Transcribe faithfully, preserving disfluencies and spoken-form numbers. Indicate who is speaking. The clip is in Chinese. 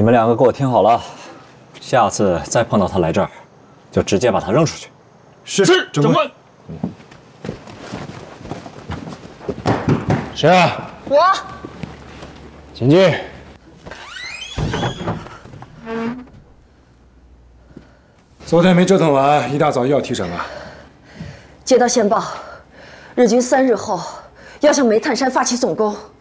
Speaker 1: 们两个给我听好了，下次再碰到他来这儿，就直接把他扔出去。
Speaker 2: 是是，长官。谁啊？
Speaker 3: 我。
Speaker 2: 请进。昨天没折腾完，一大早又要提审了。
Speaker 3: 接到线报，日军三日后要向煤炭山发起总攻。